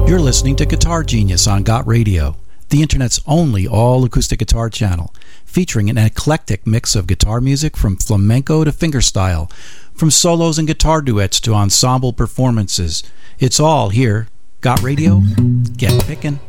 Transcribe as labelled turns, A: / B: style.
A: You're listening to Guitar Genius on Got Radio, the internet's only all-acoustic guitar channel, featuring an eclectic mix of guitar music from flamenco to fingerstyle, from solos and guitar duets to ensemble performances. It's all here. Got Radio? Get pickin'.